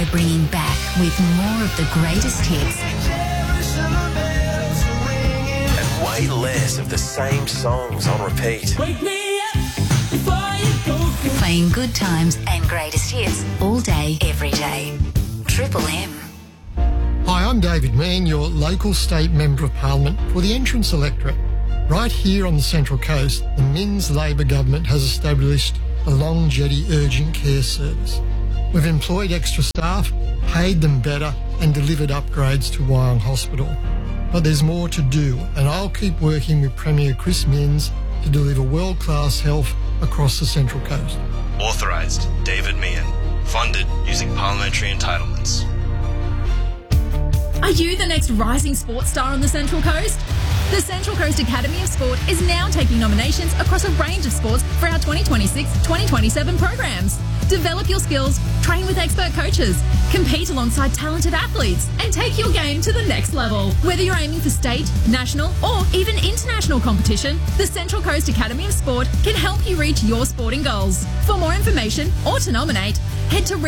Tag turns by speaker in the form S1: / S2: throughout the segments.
S1: we're bringing back with more of the greatest hits.
S2: And way less of the same songs on repeat.
S3: Wake me up before you go.
S1: Playing good times and greatest hits all day, every day. Triple M.
S4: Hi, I'm David Mann, your local state Member of Parliament for the Entrance electorate. Right here on the Central Coast, the Minns Labor government has established a Long Jetty urgent care service. We've employed extra staff, paid them better and delivered upgrades to Wyong Hospital. But there's more to do, and I'll keep working with Premier Chris Minns to deliver world-class health across the Central Coast.
S5: Authorised, David Meehan. Funded using parliamentary entitlements.
S6: Are you the next rising sports star on the Central Coast? The Central Coast Academy of Sport is now taking nominations across a range of sports for our 2026-2027 programs. Develop your skills, train with expert coaches, compete alongside talented athletes, and take your game to the next level. Whether you're aiming for state, national, or even international competition, the Central Coast Academy of Sport can help you reach your sporting goals. For more information or to nominate, head to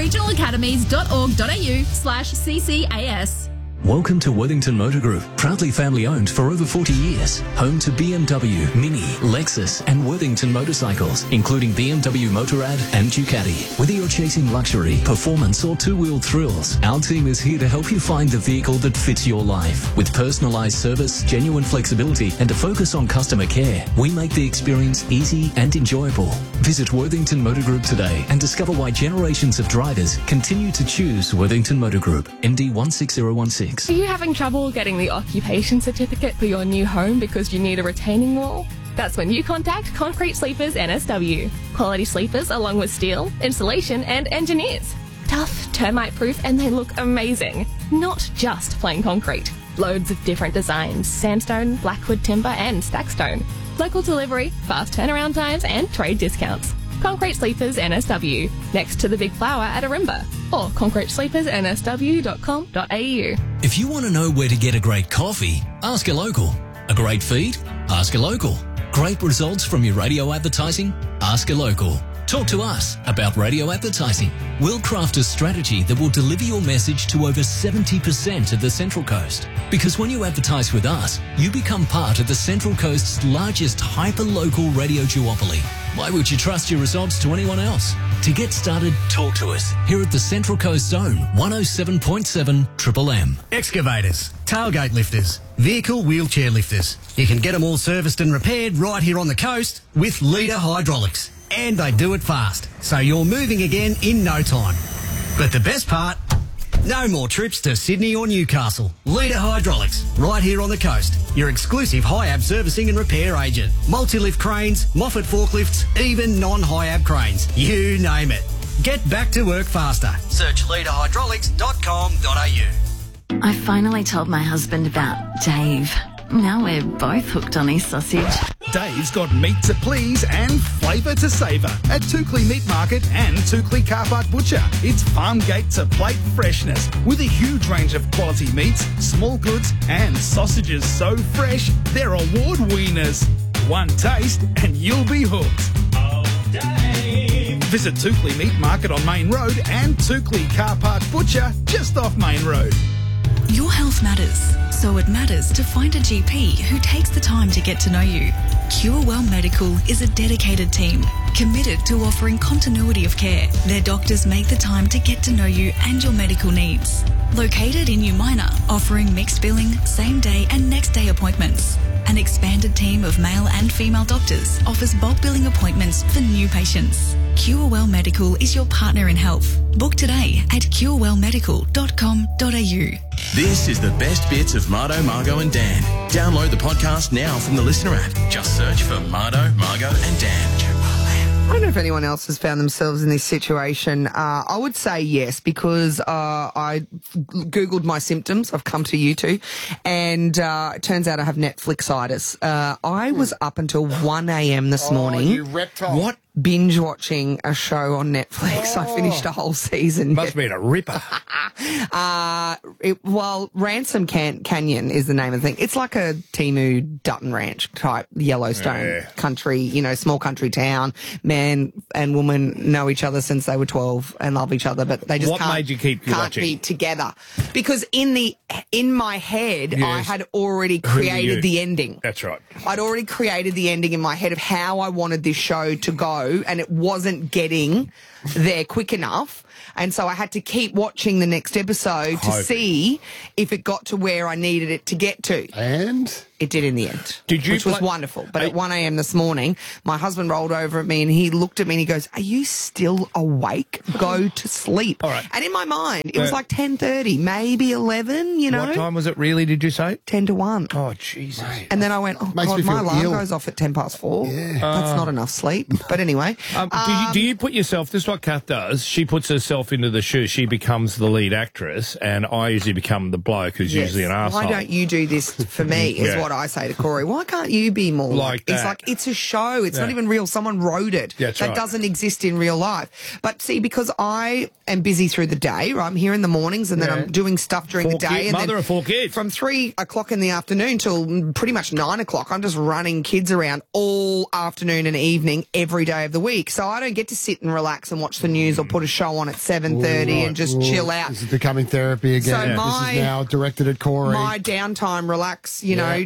S6: regionalacademies.org.au/CCAS.
S7: Welcome to Worthington Motor Group, proudly family owned for over 40 years. Home to BMW, Mini, Lexus and Worthington motorcycles, including BMW Motorrad and Ducati. Whether you're chasing luxury, performance or two-wheel thrills, our team is here to help you find the vehicle that fits your life. With personalised service, genuine flexibility and a focus on customer care, we make the experience easy and enjoyable. Visit Worthington Motor Group today and discover why generations of drivers continue to choose Worthington Motor Group. MD 16016.
S8: Are you having trouble getting the occupation certificate for your new home because you need a retaining wall? That's when you contact Concrete Sleepers NSW. Quality sleepers along with steel, insulation and engineers. Tough, termite-proof and they look amazing. Not just plain concrete. Loads of different designs, sandstone, blackwood timber and stackstone. Local delivery, fast turnaround times and trade discounts. Concrete Sleepers NSW, next to the Big Flower at Arimba, or concretesleepersnsw.com.au.
S9: If you want to know where to get a great coffee, ask a local. A great feed? Ask a local. Great results from your radio advertising? Ask a local. Talk to us about radio advertising. We'll craft a strategy that will deliver your message to over 70% of the Central Coast. Because when you advertise with us, you become part of the Central Coast's largest hyper-local radio duopoly. Why would you trust your results to anyone else? To get started, talk to us here at the Central Coast Zone, 107.7 Triple M.
S10: Excavators, tailgate lifters, vehicle wheelchair lifters. You can get them all serviced and repaired right here on the coast with Leader Hydraulics. And they do it fast, so you're moving again in no time. But the best part, no more trips to Sydney or Newcastle. Leader Hydraulics, right here on the coast. Your exclusive high-ab servicing and repair agent. Multi-lift cranes, Moffat forklifts, even non-high-ab cranes. You name it. Get back to work faster. Search leaderhydraulics.com.au.
S11: I finally told my husband about Dave. Now we're both hooked on his sausage.
S12: Dave's got meat to please and flavour to savour at Toukley Meat Market and Toukley Car Park Butcher. It's farm gate to plate freshness with a huge range of quality meats, small goods and sausages so fresh they're award winners. One taste and you'll be hooked. Oh, Dave! Visit Toukley Meat Market on Main Road and Toukley Car Park Butcher just off Main Road.
S13: Your health matters, so it matters to find a GP who takes the time to get to know you. CureWell Medical is a dedicated team committed to offering continuity of care. Their doctors make the time to get to know you and your medical needs. Located in Umina, offering mixed billing, same day and next day appointments. An expanded team of male and female doctors offers bulk billing appointments for new patients. CureWell Medical is your partner in health. Book today at curewellmedical.com.au.
S2: This is the best bits of Mardo, Margot and Dan. Download the podcast now from the Listener app. Just search for Mardo, Margot and Dan.
S14: I don't know if anyone else has found themselves in this situation. I would say yes, because I Googled my symptoms. I've come to you two. And it turns out I have Netflixitis. I was up until 1 a.m. this morning.
S15: You reptile.
S14: What binge watching a show on Netflix. I finished a whole season.
S15: Must have been a ripper.
S14: Ransom Canyon is the name of the thing. It's like a Timu Dutton Ranch type Yellowstone country, small country town. Man and woman know each other since they were 12 and love each other, but they just
S15: What made you keep
S14: can't
S15: watching?
S14: be together. Because in my head, I had already created the ending.
S15: That's right.
S14: I'd already created the ending in my head of how I wanted this show to go, and it wasn't getting there quick enough. And so I had to keep watching the next episode to see if it got to where I needed it to get to.
S16: And?
S14: It did in the end.
S15: Did you
S14: which was wonderful. But at 1 a.m. this morning, my husband rolled over at me and he looked at me and he goes, "Are you still awake? Go to sleep."
S15: All right.
S14: And in my mind, it was like 10:30, maybe 11,
S15: What time was it really, did you say?
S14: 10 to 1.
S15: Oh, Jesus.
S14: And then I went, oh,
S16: Makes
S14: God,
S16: me
S14: my
S16: feel
S14: alarm
S16: ill.
S14: goes off at 10 past 4.
S16: Yeah.
S14: That's not enough sleep. But anyway.
S15: Do you put yourself, this is what Kath does, she puts herself into the shoe, she becomes the lead actress, and I usually become the bloke who's usually an arsehole.
S14: Why don't you do this for me, is what I say to Corey. Why can't you be more
S15: Like
S14: It's
S15: that.
S14: like, it's a show. It's not even real. Someone wrote it.
S15: That's
S14: that
S15: right.
S14: doesn't exist in real life. But see, because I am busy through the day, right? I'm here in the mornings and then I'm doing stuff during the day. And
S15: Mother
S14: then
S15: of 4 kids.
S14: from 3 o'clock in the afternoon till pretty much 9 o'clock, I'm just running kids around all afternoon and evening every day of the week. So I don't get to sit and relax and watch the news or put a show on at 7:30 and just chill out.
S16: This is becoming therapy again.
S14: So
S16: this is now directed at Corey.
S14: My downtime, relax,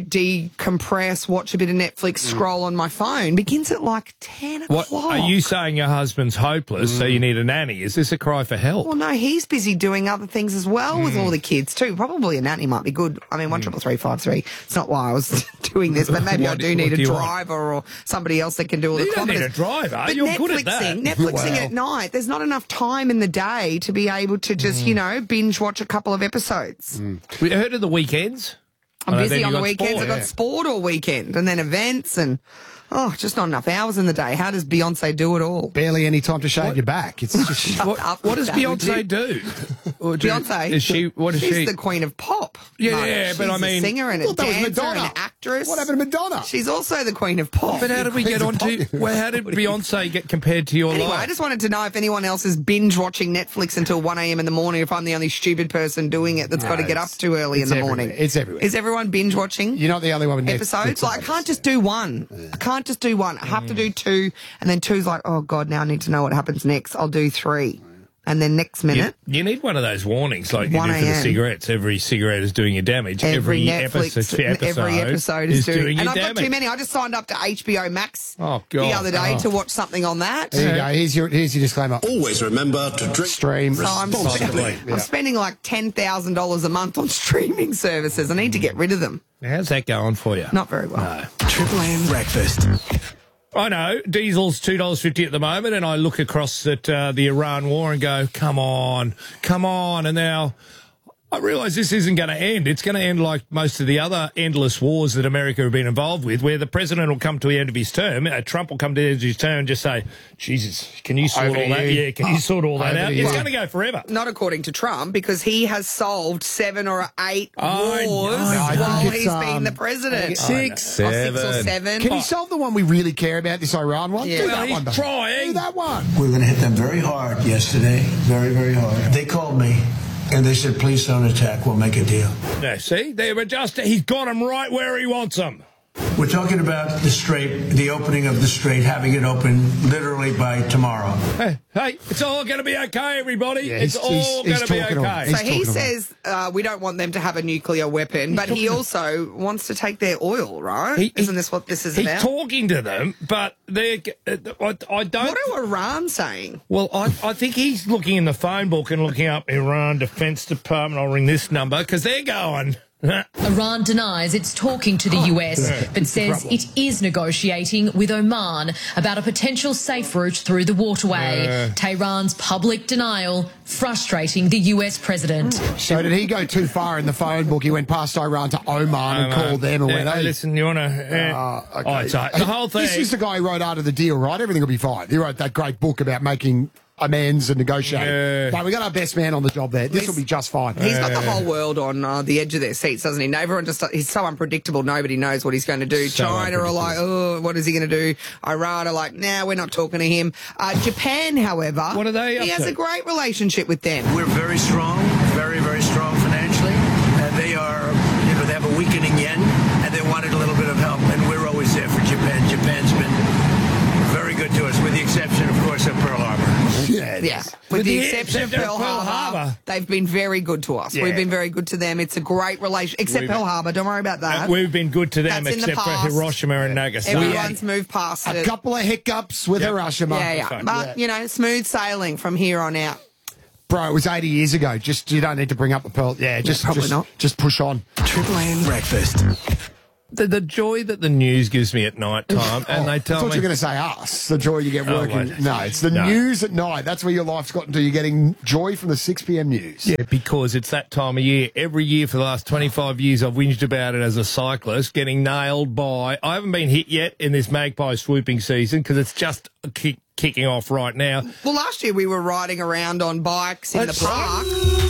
S14: decompress, watch a bit of Netflix, scroll on my phone, begins at like 10 o'clock.
S15: What, are you saying your husband's hopeless, so you need a nanny? Is this a cry for help?
S14: Well, no, he's busy doing other things as well with all the kids too. Probably a nanny might be good. I mean, 13353. It's not why I was doing this, but maybe I do need a driver or somebody else that can do all the
S15: You don't need
S14: kilometres.
S15: a driver.
S14: But
S15: You're good at that.
S14: Netflixing at night, there's not enough time in the day to be able to just, binge watch a couple of episodes.
S15: We heard of the weekends?
S14: I'm
S15: I
S14: busy
S15: bet
S14: on
S15: you
S14: the
S15: got
S14: weekends.
S15: sport.
S14: I've got sport all weekend and then events and, just not enough hours in the day. How does Beyonce do it all?
S16: Barely any time to shave your back. It's just
S15: What does Beyonce do?
S14: Beyonce?
S15: Is she? What is
S14: She's
S15: she?
S14: the queen of pop.
S15: Yeah,
S14: Mo.
S15: yeah, but
S14: She's
S15: I mean-
S14: a singer and
S16: I
S14: a
S16: thought that was
S14: dancer and
S16: Madonna.
S14: an actress.
S16: What happened to Madonna?
S14: She's also the queen of pop.
S15: But how did we get on to? Well, how did Beyonce get compared to your
S14: Anyway, I
S15: life?
S14: just wanted to know if anyone else is binge watching Netflix until 1 a.m. in the morning, if I'm the only stupid person doing it that's got to get up too early in the morning.
S16: It's everywhere.
S14: Is everyone binge watching?
S16: You're not the only one with
S14: Episodes?
S16: Netflix.
S14: Like, I can't just do one. I can't just do one. I have to do 2, and then 2's like, oh, God, now I need to know what happens next. I'll do 3. And then next minute,
S15: You need one of those warnings like you
S14: 1
S15: do for the
S14: a.m.
S15: cigarettes. Every cigarette is doing you damage.
S14: every
S15: episode
S14: is
S15: doing
S14: doing.
S15: you
S14: And I've
S15: damage.
S14: got too many. I just signed up to HBO Max
S15: Oh, God.
S14: the other day to watch something on that.
S16: There you go. Here's your disclaimer.
S17: Always remember to drink.
S16: Stream
S14: So I'm
S16: responsibly.
S14: I'm spending like $10,000 a month on streaming services. I need to get rid of them.
S15: How's that going for you?
S14: Not very well.
S2: Triple M breakfast.
S15: I know, diesel's $2.50 at the moment, and I look across at the Iran war and go, come on. And now I realise this isn't going to end. It's going to end like most of the other endless wars that America have been involved with, where the president will come to the end of his term, Trump will come to the end of his term and just say, Jesus, can you sort
S16: Over
S15: all
S16: to
S15: that?
S16: you.
S15: Yeah, can you sort all that
S16: Over
S15: out?
S16: to
S15: It's
S16: you.
S15: going to go forever.
S14: Not according to Trump, because he has solved 7 or 8
S15: I
S14: wars
S15: know. I
S14: while
S16: think
S14: he's
S16: it's,
S14: been the president.
S15: 6,
S14: Or 6 or 7.
S16: Can you solve the one we really care about, this Iran one?
S14: Yeah.
S16: Do
S15: Well,
S16: that one.
S15: he's
S16: though.
S15: trying.
S16: Do that one.
S17: We're going to hit them very hard yesterday. Very, very hard. They called me and they said, please don't attack. We'll make a deal.
S15: No, see, they were just, he's got him right where he wants them.
S17: We're talking about the strait, the opening of the strait, having it open literally by tomorrow.
S15: Hey, it's all going to be okay, everybody.
S16: Yeah,
S15: it's all
S16: he's
S15: going to be
S16: talking on-
S15: okay.
S16: he's
S14: So he
S16: talking
S14: says we don't want them to have a nuclear weapon, but he also wants to take their oil, right? Isn't this what this is
S15: He's
S14: about?
S15: talking to them, but they're. I don't.
S14: What are Iran saying?
S15: Well, I think he's looking in the phone book and looking up Iran Defense Department. I'll ring this number because they're going.
S18: Iran denies it's talking to the US, but says it is negotiating with Oman about a potential safe route through the waterway. Tehran's public denial frustrating the US president.
S16: So did he go too far in the phone book? He went past Iran to Oman and called them and went,
S15: Hey,
S16: hey.
S15: listen, you want to...
S16: Okay.
S15: Oh, it's the whole thing...
S16: This is the guy who wrote Art of the Deal, right? Everything will be fine. He wrote that great book about making amends and negotiate.
S15: Yeah.
S16: But we got our best man on the job there. This will be just fine.
S14: He's got the whole world on the edge of their seats, doesn't he? Everyone he's so unpredictable. Nobody knows what he's going to do.
S15: So
S14: China are like, oh, what is he going to do? Iran are like, nah, we're not talking to him. Japan, however,
S15: what are they up
S14: he has
S15: to?
S14: a great relationship with them.
S17: We're very strong, very, very strong financially. And they are, they have a weakening yen, and they wanted a little bit of help. And we're always there for Japan. Japan's been very good to us, with the exception, of course, of Pearl Harbor.
S14: Yeah. With the exception of Pearl Harbor, they've been very good to us.
S15: Yeah.
S14: We've been very good to them. It's a great relation, except Pearl Harbor. Don't worry about that.
S15: We've been good to them,
S14: That's in the
S15: except for
S14: past.
S15: Hiroshima and Nagasaki.
S14: Everyone's moved past it.
S16: A couple of hiccups with Hiroshima.
S14: Yeah. But, smooth sailing from here on out.
S16: Bro, it was 80 years ago. Just, you don't need to bring up the Pearl. Yeah,
S14: probably not.
S16: Just push on.
S17: Triple M breakfast.
S15: The joy that the news gives me at night time, and they
S16: I
S15: tell
S16: thought
S15: me...
S16: you were going to say us, the joy you get working.
S15: wait.
S16: No, it's the
S15: No.
S16: news at night. That's where your life's gotten to. You're getting joy from the 6 p.m. news.
S15: Yeah, because it's that time of year. Every year for the last 25 years, I've whinged about it as a cyclist, getting nailed by... I haven't been hit yet in this magpie swooping season because it's just kicking off right now.
S14: Well, last year we were riding around on bikes in
S15: That's
S14: the park,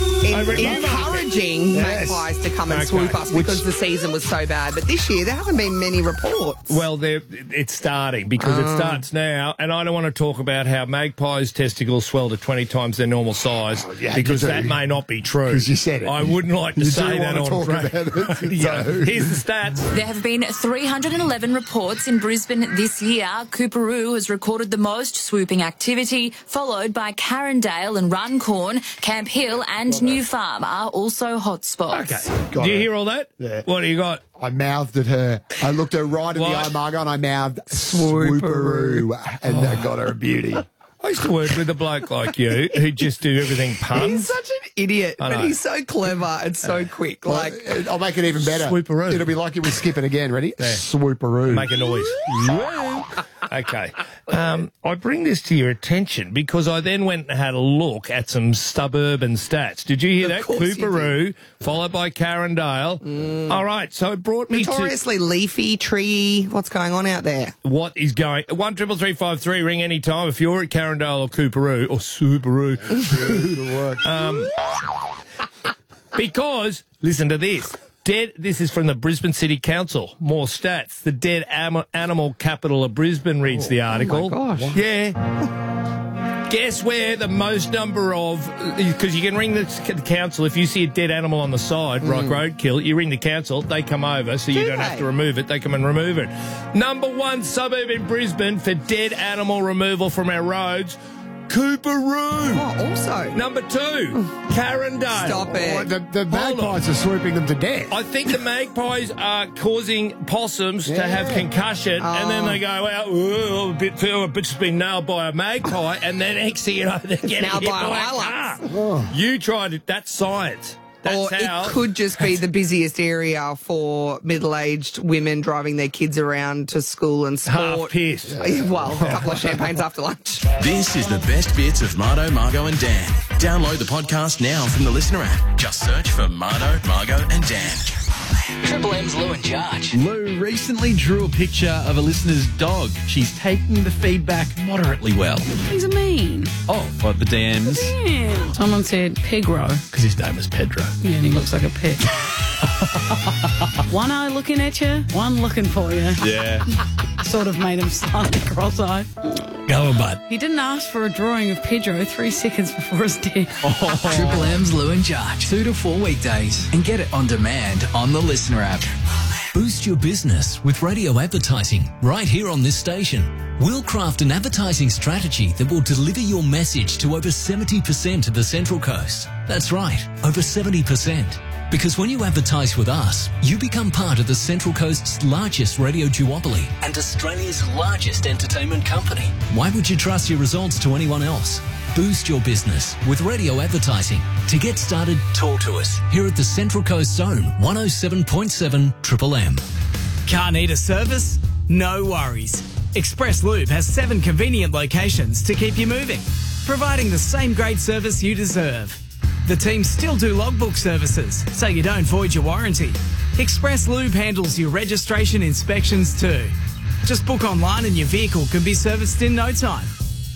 S14: encouraging magpies to come and swoop us because the season was so bad. But this year there haven't been many reports.
S15: Well, it's starting because it starts now, and I don't want to talk about how magpies' testicles swell to 20 times their normal size because that may not be true.
S16: Because you said it.
S15: I wouldn't like to
S16: You
S15: say
S16: do
S15: that
S16: want to
S15: on
S16: talk
S15: track.
S16: about it.
S15: Yeah.
S16: So-
S15: Here's the stats.
S19: There have been 311 reports in Brisbane this year. Coorparoo has recorded the most swooping activity, followed by Carindale and Runcorn. Camp Hill and New Farm are also hotspots.
S15: Okay.
S16: Got
S15: Do you
S16: it.
S15: hear all that?
S16: Yeah.
S15: What do you got?
S16: I mouthed at her. I looked her right in the eye, Margot, and I mouthed swooperoo, and that got her a beauty.
S15: I used to work with a bloke like you who just do everything puns.
S14: He's such an idiot,
S15: I
S14: but
S15: know.
S14: he's so clever and so quick. Like,
S16: I'll make it even better.
S15: Swooperoo.
S16: It'll be like it was skipping again. Ready?
S15: Yeah.
S16: Swooperoo.
S15: Make a noise. Okay. I bring this to your attention because I then went and had a look at some suburban stats. Did you hear that? Coorparoo, followed by Carindale. All right, so it brought me
S14: notoriously leafy tree. What's going on out there?
S15: to what is going... 133353, ring any time if you're at Carindale or Coorparoo or Subaru. Because, listen to this. This is from the Brisbane City Council. More stats. The dead animal capital of Brisbane reads the article.
S14: Oh my gosh.
S15: Yeah. Guess where the most number of... Because you can ring the council if you see a dead animal on the side, like roadkill, you ring the council, they come over, so you don't have to remove it. They come and remove it. Number one suburb in Brisbane for dead animal removal from our roads, Coorparoo.
S14: Oh, also.
S15: Number two, Carindale.
S14: Stop it.
S16: The magpies are swooping them to death.
S15: I think the magpies are causing possums to have concussion, and then they go out, "Ooh, a bit's been nailed by a magpie," and then next thing you know, they're getting
S14: Nailed
S15: hit
S14: by a
S15: by a
S14: lilac.
S15: car. You tried it. That's science. That's
S14: Or
S15: how.
S14: it could just be the busiest area for middle-aged women driving their kids around to school and sport.
S15: Half pissed.
S14: Well, a couple of champagnes after lunch.
S2: This is the best bits of Mardo, Margot and Dan. Download the podcast now from the Listener app. Just search for Mardo, Margot and Dan.
S9: Triple M's Lou in charge.
S20: Lou recently drew a picture of a listener's dog. She's taking the feedback moderately well.
S21: He's mean.
S20: Oh, what, the DMs?
S21: Yeah. Someone said Pedro.
S20: Because his name was Pedro.
S21: Yeah, and he looks like a pig. One eye looking at you, one looking for you.
S20: Yeah.
S21: Sort of made him slightly cross-eyed.
S20: Go on, bud.
S21: He didn't ask for a drawing of Pedro 3 seconds before his death.
S9: Triple M's Lou in charge. 2 to 4 weekdays. And get it on demand on the Listener app.
S7: Boost your business with radio advertising right here on this station. We'll craft an advertising strategy that will deliver your message to over 70% of the Central Coast. That's right, over 70%. Because when you advertise with us, you become part of the Central Coast's largest radio duopoly and Australia's largest entertainment company. Why would you trust your results to anyone else? Boost your business with radio advertising. To get started, talk to us here at the Central Coast Zone 107.7 Triple M.
S22: Car need a service? No worries. Express Lube has 7 convenient locations to keep you moving, providing the same great service you deserve. The team still do logbook services, so you don't void your warranty. Express Lube handles your registration inspections too. Just book online and your vehicle can be serviced in no time.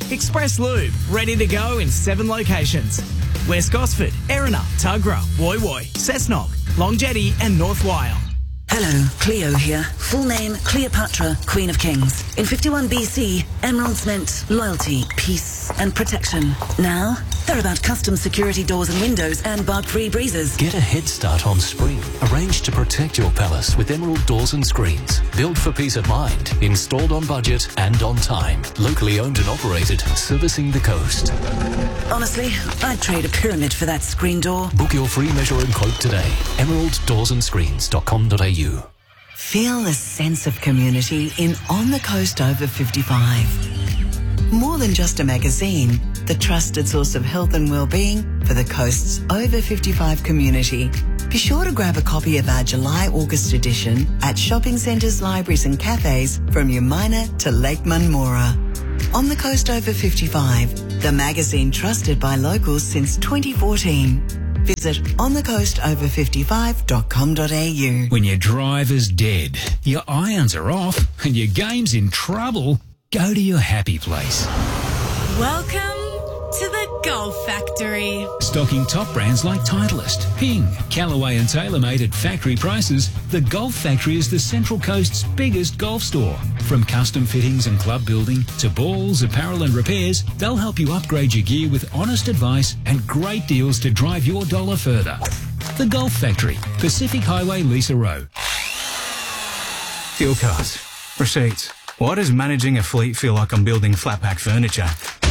S22: Express Lube, ready to go in 7 locations. West Gosford, Erina, Tuggerah, Woy Woy, Cessnock, Long Jetty and North Wyong.
S1: Hello, Cleo here. Full name, Cleopatra, Queen of Kings. In 51 BC, emeralds meant loyalty, peace and protection. Now, they're about custom security doors and windows and bug-free breezes.
S7: Get a head start on spring. Arrange to protect your palace with Emerald doors and screens. Built for peace of mind. Installed on budget and on time. Locally owned and operated. Servicing the coast.
S1: Honestly, I'd trade a pyramid for that screen door.
S7: Book your free measure and quote today. emeralddoorsandScreens.com.au.
S1: Feel a sense of community in On the Coast Over 55. More than just a magazine, the trusted source of health and well-being for the coast's over 55 community. Be sure to grab a copy of our July-August edition at shopping centres, libraries and cafes from Umina to Lake Munmora. On the Coast Over 55, the magazine trusted by locals since 2014. Visit onthecoastover55.com.au.
S3: When your driver's dead, your irons are off and your game's in trouble, go to your happy place.
S13: Welcome to the Golf Factory.
S3: Stocking top brands like Titleist, Ping, Callaway and TaylorMade at factory prices, the Golf Factory is the Central Coast's biggest golf store. From custom fittings and club building to balls, apparel and repairs, they'll help you upgrade your gear with honest advice and great deals to drive your dollar further. The Golf Factory, Pacific Highway, Lisa Row.
S23: Fuel cards, receipts. Why does managing a fleet feel like I'm building flat pack furniture?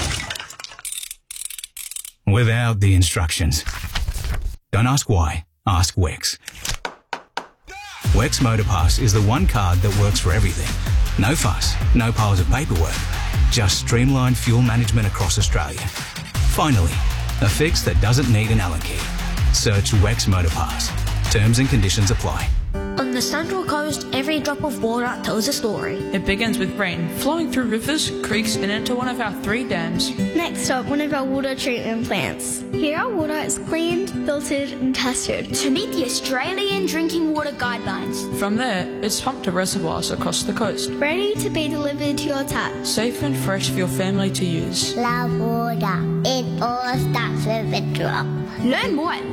S23: Without the instructions. Don't ask why, ask Wex. Wex Motorpass is the one card that works for everything. No fuss, no piles of paperwork, just streamlined fuel management across Australia. Finally, a fix that doesn't need an Allen key. Search Wex Motorpass. Terms and conditions apply.
S24: On the Central Coast, every drop of water tells a story.
S21: It begins with rain flowing through rivers, creeks, and into one of our 3 dams.
S24: Next stop, one of our water treatment plants. Here our water is cleaned, filtered, and tested to meet the Australian Drinking Water Guidelines.
S21: From there, it's pumped to reservoirs across the coast.
S24: Ready to be delivered to your tap.
S21: Safe and fresh for your family to use.
S24: Love water. It all starts with a drop. Learn more at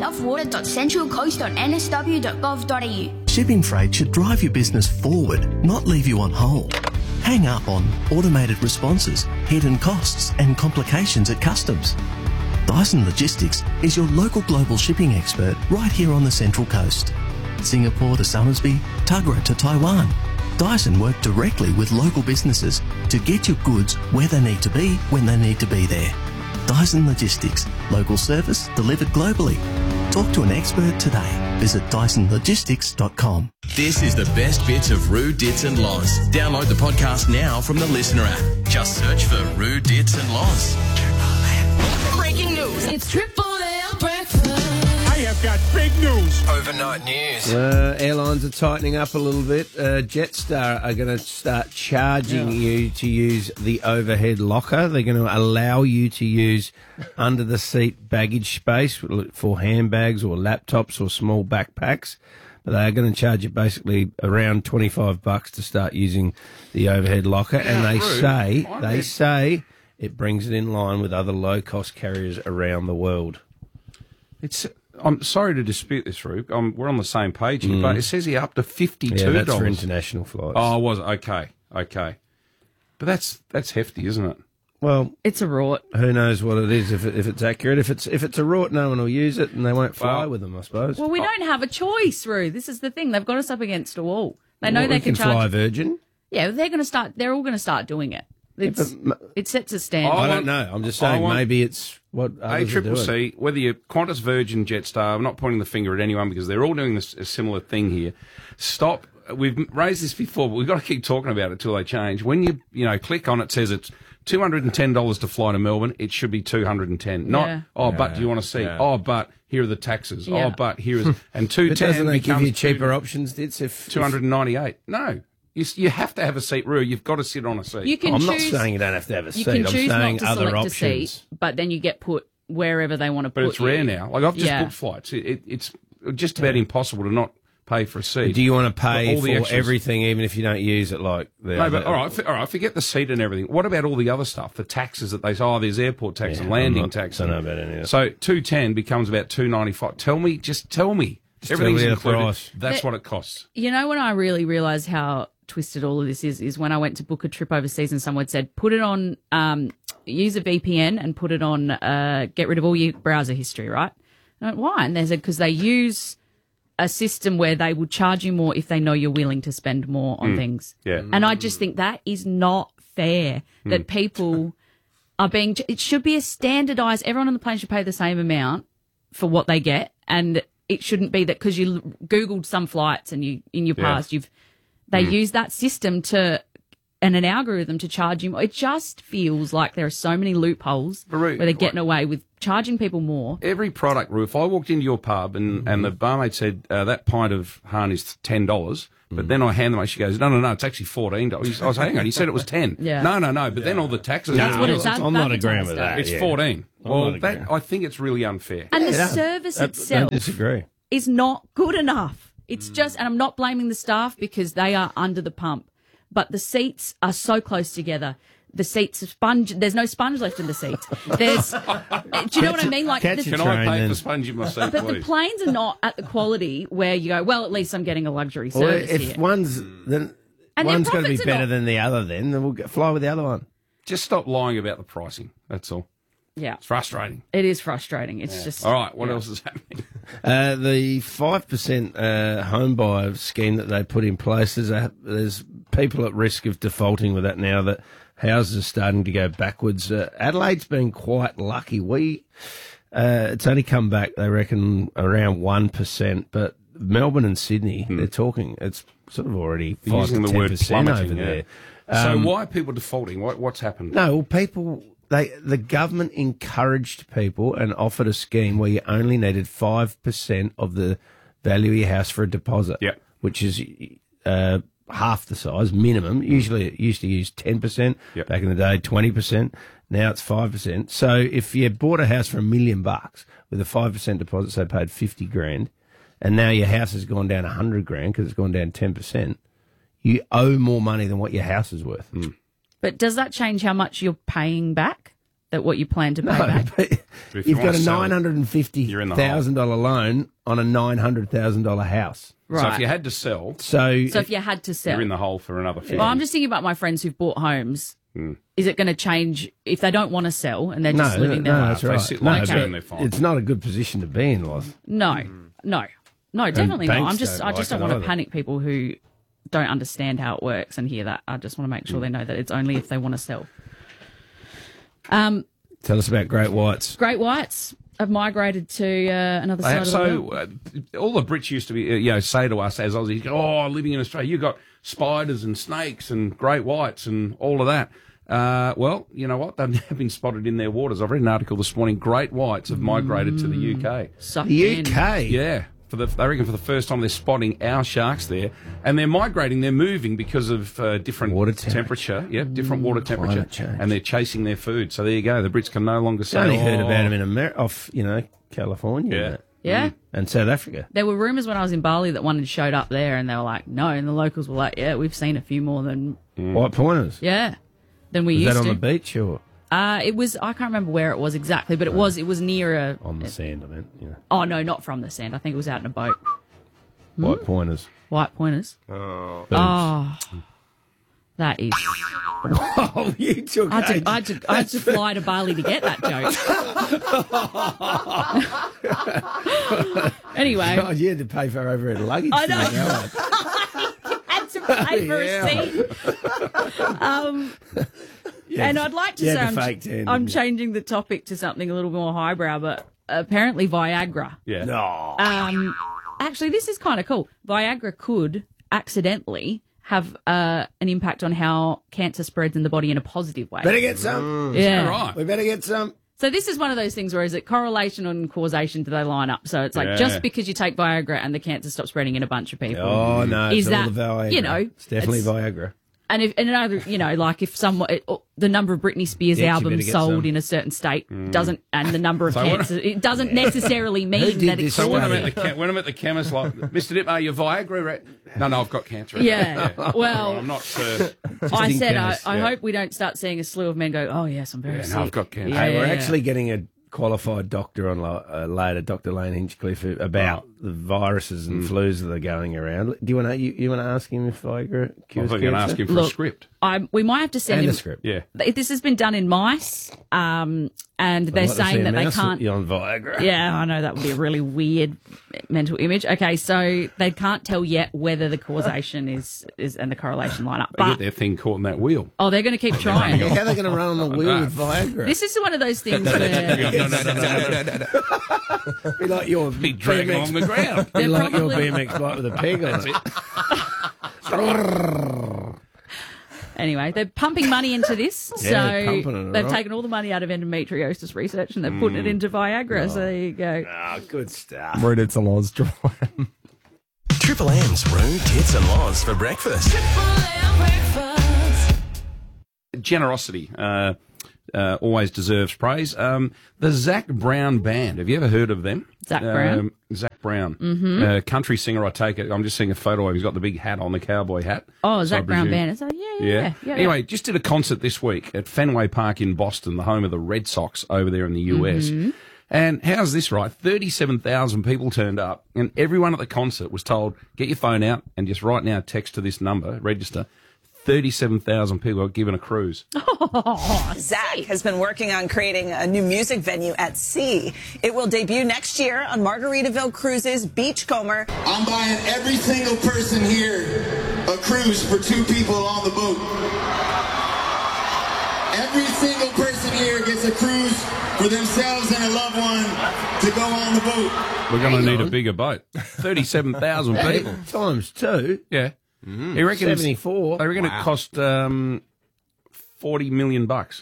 S24: lovewater.centralcoast.nsw.gov.au.
S25: Shipping freight should drive your business forward, not leave you on hold. Hang up on automated responses, hidden costs and complications at customs. Dyson Logistics is your local global shipping expert right here on the Central Coast. Singapore to Somersby, Tuggerah to Taiwan. Dyson work directly with local businesses to get your goods where they need to be when they need to be there. Dyson Logistics, local service delivered globally. Talk to an expert today. Visit DysonLogistics.com.
S2: This is the best bits of Roo, Dits and Loz. Download the podcast now from the Listener app. Just search for Roo, Dits and Loz.
S6: Breaking news. It's Triple L breakfast.
S26: I have got big news.
S5: Overnight news.
S27: Airlines are tightening up a little bit. Jetstar are going to start charging you to use the overhead locker. They're going to allow you to use under-the-seat baggage space for handbags or laptops or small backpacks. But they are going to charge you basically around $25 to start using the overhead locker. And they say it brings it in line with other low-cost carriers around the world.
S28: I'm sorry to dispute this, Rube. We're on the same page here, but it says here up to $52.
S27: Yeah, that's for international flights.
S28: Oh, was it? Okay. But that's hefty, isn't it?
S27: Well,
S21: it's a rort.
S27: Who knows what it is? If it's accurate, if it's a rort, no one will use it, and they won't fly with them, I suppose.
S21: Well, we don't have a choice, Roo. This is the thing. They've got us up against a wall. They know they can charge.
S27: Fly Virgin.
S21: Yeah, they're all going to start doing it. It sets a standard.
S27: I don't know. I'm just saying maybe it's what others are doing.
S28: ACCC, whether you're Qantas, Virgin, Jetstar, I'm not pointing the finger at anyone because they're all doing a similar thing here. Stop. We've raised this before, but we've got to keep talking about it till they change. When you click on it, says it's $210 to fly to Melbourne. It should be $210. But do you want to see? Yeah. Oh, but here are the taxes. Yeah. Oh, but here is and $210.
S27: Doesn't they give you cheaper options? If
S28: $298. No. You have to have a seat, Roo. You've got to sit on a seat.
S27: I'm not saying you don't have to have a seat. I'm saying other options.
S21: A seat, but then you get put wherever they want to put you.
S28: But it's rare now. Like I've just booked flights. It's just about impossible to not pay for a seat.
S27: Do you want to pay
S28: all the
S27: for
S28: extras.
S27: everything, even if you don't use it? Like
S28: No, but all right, forget the seat and everything. What about all the other stuff? The taxes that they say, there's airport tax and landing tax.
S27: I don't know about any of that.
S28: So $210 becomes about $295. Tell me.
S27: Just
S28: Everything's
S27: tell me the
S28: included.
S27: price.
S28: That's what it costs.
S21: You know, when I really realised how twisted all of this is when I went to book a trip overseas and someone said, put it on, use a VPN and put it on, get rid of all your browser history, right? And I went, why? And they said, because they use a system where they will charge you more if they know you're willing to spend more on things.
S28: Yeah.
S21: And I just think that is not fair that people are being, it should be a standardised, everyone on the plane should pay the same amount for what they get. And it shouldn't be that because you Googled some flights and you, in your past, they use that system and an algorithm to charge you more. It just feels like there are so many loopholes where they're getting away with charging people more.
S28: Every product, Roo, if I walked into your pub and the barmaid said, that pint of Hahn is $10, but then I hand them, she goes, no, it's actually $14. I was hang on, you said it was 10.
S21: Yeah.
S28: No, but then all the taxes.
S21: That's what it's
S27: I'm not agreeing with that.
S28: It's
S27: yeah.
S28: 14.
S27: I'm
S28: Well,
S27: not
S28: that,
S27: agreeing.
S28: I think it's really unfair.
S21: And the service itself
S27: I disagree.
S21: is not good enough. It's just, and I'm not blaming the staff because they are under the pump, but the seats are so close together. The seats are sponge. There's no sponge left in the seats. There's, do you know what I mean? Like,
S28: Can I pay for sponge in my seat,
S21: but the
S28: please?
S21: planes are not at the quality where you go, well, at least I'm getting a luxury
S27: Well,
S21: service
S27: if
S21: here.
S27: one's then
S21: And
S27: one's
S21: their
S27: got to be
S21: profits are
S27: better
S21: not-
S27: than the other, then we'll fly with the other one.
S28: Just stop lying about the pricing. That's all.
S21: Yeah.
S28: It's frustrating.
S21: It is frustrating. It's just.
S28: All right, what else is happening?
S27: The 5% home buyer scheme that they put in place, there's people at risk of defaulting with that now that houses are starting to go backwards. Adelaide's been quite lucky. It's only come back, they reckon, around 1%, but Melbourne and Sydney, they're talking, it's sort of already 5 to
S28: Using the word
S27: 10%
S28: plummeting
S27: over there.
S28: So why are people defaulting? What's happened?
S27: No, well, people, the government encouraged people and offered a scheme where you only needed 5% of the value of your house for a deposit, which is half the size, minimum. Usually it used to use 10%, back in the day, 20%. Now it's 5%. So if you bought a house for $1 million with a 5% deposit, so paid 50 grand, and now your house has gone down 100 grand because it's gone down 10%, you owe more money than what your house is worth.
S21: But does that change how much you're paying back? That what you plan to pay back?
S27: You've got a $950,000 loan on a $900,000 house.
S21: Right.
S28: So if you had to sell,
S21: So if you had to sell,
S28: you're in the hole for another 50.
S21: Well, I'm just thinking about my friends who've bought homes. Is it going to change if they don't want to sell and they're just living their life?
S27: That's right. It's not a good position to be in, Loz.
S21: No, definitely not.
S27: banks
S21: I just
S27: don't
S21: don't want
S27: like
S21: to
S27: it
S21: panic people who don't understand how it works and hear that. I just want to make sure they know that it's only if they want to sell.
S27: Tell us about Great Whites.
S21: Great Whites have migrated to another side of the world.
S28: All the Brits used to be, say to us as Aussies, living in Australia, you've got spiders and snakes and great whites and all of that. Well, you know what? They've now been spotted in their waters. I've read an article this morning. Great whites have migrated to the UK.
S27: The UK?
S28: Yeah. They reckon for the first time they're spotting our sharks there. And they're migrating, they're moving because of different water temperature. Yeah, different water temperature.
S27: change.
S28: And they're chasing their food. So there you go. The Brits can no longer say,
S27: I only heard about them in America, off California.
S28: Yeah.
S21: Yeah.
S27: And South Africa.
S21: There were rumours when I was in Bali that one had showed up there and they were like, no. And the locals were like, yeah, we've seen a few more than...
S27: White pointers?
S21: Yeah. Than we
S27: Was
S21: used
S27: that
S21: to.
S27: on the beach or?
S21: It was, I can't remember where it was exactly, but it was near a...
S27: On the sand, I meant. Yeah.
S21: Oh, no, not from the sand. I think it was out in a boat.
S27: White pointers.
S21: White pointers.
S27: Oh.
S21: That is...
S27: Oh, you took
S21: I had to fly to Bali to get that joke. Anyway.
S27: God, you had to pay for overhead luggage.
S21: I know.
S27: to make that one.
S21: Had to pay for a seat. And I'd like to
S27: You
S21: say
S27: had the fake tan,
S21: I'm
S27: didn't you?
S21: changing the topic to something a little more highbrow, but apparently Viagra.
S28: Yeah.
S27: No.
S21: Actually, this is kind of cool. Viagra could accidentally have an impact on how cancer spreads in the body in a positive way.
S27: Better get some.
S21: Yeah.
S28: Right.
S27: We better get some.
S21: So this is one of those things where is it correlation and causation, do they line up? So it's like
S28: Yeah.
S21: just because you take Viagra and the cancer stops spreading in a bunch of people.
S27: Oh, no.
S21: Is
S27: it's all
S21: that,
S27: the Viagra.
S21: you know,
S27: It's definitely Viagra.
S21: And another, like if the number of Britney Spears
S27: Yeah, you
S21: albums
S27: better get
S21: sold
S27: some.
S21: in a certain state doesn't, and the number of
S28: So when-
S21: cancers, it doesn't necessarily mean that it's
S28: So when I'm,
S21: causing.
S28: when I'm at the chemist, like, Mr. Dip, are you Viagra? Right? No, I've got cancer.
S21: Yeah. Well,
S28: I'm not.
S21: I said, I
S28: Yeah.
S21: hope we don't start seeing a slew of men go, oh, yes, I'm very
S28: Yeah,
S21: sick.
S28: no, I've got cancer.
S21: Yeah,
S27: Hey, we're
S21: yeah.
S27: actually getting a qualified doctor on later, Dr. Lane Hinchcliffe, about the viruses and flus that are going around. Do you want to you want to ask him if Viagra cures
S28: I'm going to
S27: cancer?
S28: ask him for a script.
S21: We might have to send
S27: And
S21: him
S27: a script.
S28: Yeah.
S21: This has been done in mice, and they're saying that they can't.
S27: You're on Viagra.
S21: Yeah, I know that would be a really weird mental image. Okay, so they can't tell yet whether the causation is and the correlation line up.
S28: They get
S21: But
S28: their thing caught in that wheel.
S21: they're going to keep trying.
S27: How are they going to run on the wheel with Viagra?
S21: This is one of those things where
S27: Be like your
S28: Big drag along the ground.
S27: Be like your
S21: probably-
S27: BMX bike with a peg on it.
S21: anyway, they're pumping money into this.
S27: Yeah, they're
S21: So
S27: pumping it,
S21: they've
S27: right.
S21: taken all the money out of endometriosis research and they're putting it into Viagra. So there you go.
S27: Ah, good stuff.
S16: Rude, it's a loss, Joy.
S2: Triple M's Rude Tits and Laws for breakfast.
S28: Generosity always deserves praise. The Zach Brown Band. Have you ever heard of them?
S21: Zach Brown?
S28: Zach Brown. Country singer, I take it. I'm just seeing a photo of him. He's got the big hat on, the cowboy hat.
S21: Oh,
S28: So I
S21: Zach Brown
S28: presume-
S21: Band. So yeah.
S28: Anyway, just did a concert this week at Fenway Park in Boston, the home of the Red Sox over there in the US. And how's this, right? 37,000 people turned up, and everyone at the concert was told, get your phone out and just right now text to this number, register. 37,000 people are given a cruise.
S4: Zach has been working on creating a new music venue at sea. It will debut next year on Margaritaville Cruises Beachcomber.
S8: I'm buying every single person here a cruise for 2 people on the boat. Every single person here gets a cruise for themselves and a loved one to go on the boat.
S28: We're going to need a bigger boat. 37,000 people.
S27: Times 2.
S28: Yeah. He reckons
S27: 74.
S28: They reckon it cost $40 million. But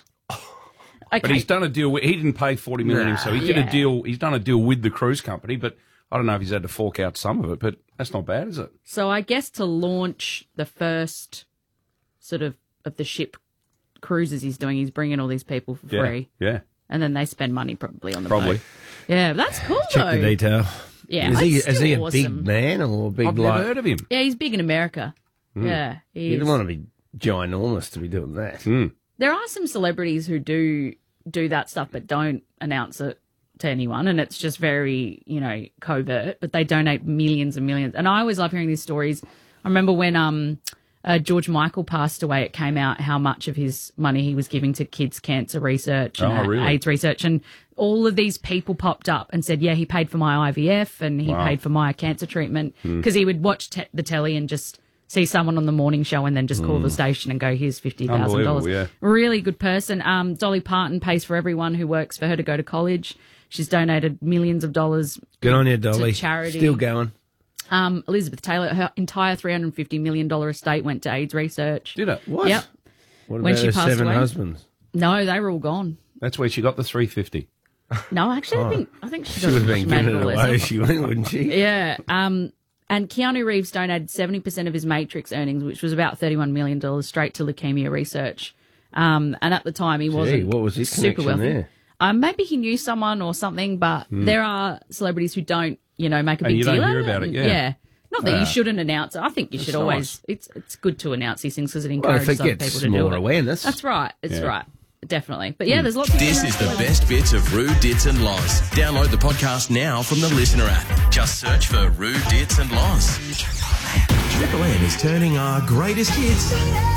S28: he's done a deal. He didn't pay $40 million himself. He did a deal. He's done a deal with the cruise company. But I don't know if he's had to fork out some of it. But that's not bad, is it?
S21: So I guess to launch the first sort of the ship cruises he's doing, he's bringing all these people for free.
S28: Yeah.
S21: And then they spend money probably on the
S28: Probably.
S21: boat. Yeah, but that's cool
S27: Check
S21: though.
S27: the detail.
S21: Yeah,
S27: Is he,
S21: that's
S27: is he a
S21: still
S27: big
S21: awesome.
S27: man or a big
S28: I've
S27: like?
S28: never heard of him.
S21: Yeah, he's big in America. Yeah, he
S27: You
S21: is.
S27: don't want to be ginormous to be doing that.
S21: There are some celebrities who do that stuff but don't announce it to anyone, and it's just very, covert, but they donate millions and millions. And I always love hearing these stories. I remember when George Michael passed away, it came out how much of his money he was giving to kids' cancer research and
S28: really?
S21: AIDS research, and all of these people popped up and said, yeah, he paid for my IVF and he paid for my cancer treatment, because he would watch the telly and just see someone on the morning show and then just call the station and go, here's
S28: Unbelievable,
S21: $50,000.
S28: yeah.
S21: Really good person. Dolly Parton pays for everyone who works for her to go to college. She's donated millions of dollars
S27: Good on you, Dolly.
S21: to charity.
S27: Still going.
S21: Elizabeth Taylor, her entire $350 million estate went to AIDS research.
S28: Did it?
S27: What?
S21: Yep.
S27: What
S21: When
S27: about
S21: she
S27: her
S21: passed
S27: 7
S21: away?
S27: husbands?
S21: No, they were all gone.
S28: That's where she got the 350.
S21: No, actually, I think she
S27: She
S21: got
S27: would have been
S21: made
S27: giving it
S21: all
S27: away
S21: less.
S27: if she went, wouldn't she?
S21: Yeah. And Keanu Reeves donated 70% of his Matrix earnings, which was about $31 million, straight to leukemia research. And at the time, he wasn't
S27: what was his
S21: super
S27: connection
S21: wealthy.
S27: there?
S21: Maybe he knew someone or something, but there are celebrities who don't, make a
S28: And
S21: big
S28: you
S21: deal
S28: don't
S21: out
S28: hear
S21: of
S28: about it,
S21: and-
S28: yeah.
S21: Not that you shouldn't announce it. I think you should always. It's good to announce these things because it
S27: Well, if
S21: encourages
S27: it
S21: other
S27: gets
S21: people to do
S27: more
S21: it.
S27: awareness.
S21: That's right. It's
S28: Yeah.
S21: right. Definitely. But yeah, there's lots of
S2: This is the best bits of Rude Dits and Laws. Download the podcast now from the Listener app. Just search for Rude Dits and Laws. Triple M is turning our greatest hits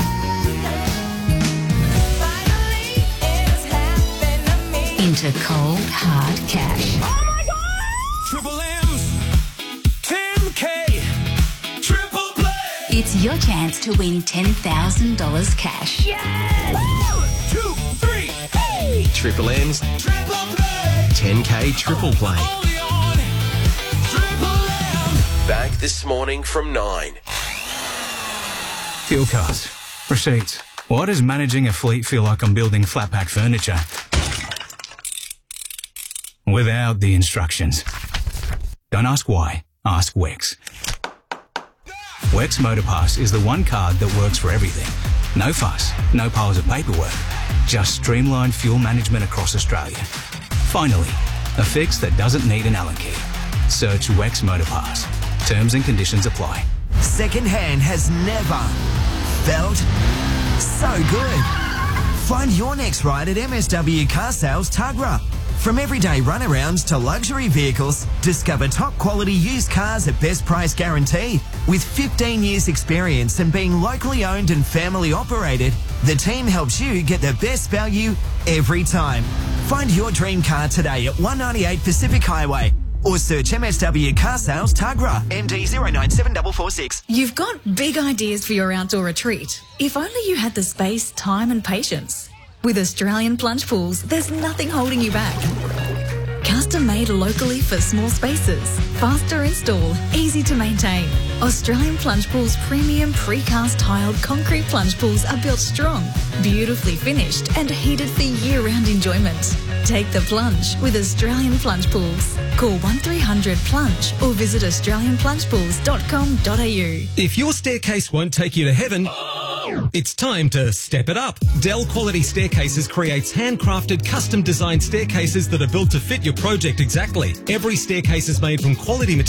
S10: into cold, hard cash.
S11: Triple M's 10K Triple Play.
S10: It's your chance to win $10,000 cash.
S11: Yes! 1, 2, 3, hey!
S2: Triple M's
S11: Triple Play.
S2: 10K Triple Play.
S11: Only on Triple M.
S2: Back this morning from 9.
S23: Fuel cards. Receipts. Why does managing a fleet feel like I'm building flat pack furniture? Without the instructions. Don't ask why, ask Wex. Wex Motorpass is the one card that works for everything. No fuss, no piles of paperwork. Just streamlined fuel management across Australia. Finally, a fix that doesn't need an Allen key. Search Wex Motorpass. Terms and conditions apply.
S9: Second-hand has never felt so good. Find your next ride at MSW Car Sales Tuggerah. From everyday runarounds to luxury vehicles, discover top quality used cars at best price guaranteed. With 15 years experience and being locally owned and family operated, the team helps you get the best value every time. Find your dream car today at 198 Pacific Highway or search MSW Car Sales Tuggerah, MD 097446.
S13: You've got big ideas for your outdoor retreat. If only you had the space, time and patience. With Australian Plunge Pools, there's nothing holding you back. Custom made locally for small spaces, faster install, easy to maintain. Australian Plunge Pools premium precast tiled concrete plunge pools are built strong, beautifully finished and heated for year-round enjoyment. Take the plunge with Australian Plunge Pools. Call 1300 Plunge or visit australianplungepools.com.au.
S12: If your staircase won't take you to heaven, it's time to step it up. Dell Quality Staircases creates handcrafted, custom-designed staircases that are built to fit your project exactly. Every staircase is made from quality materials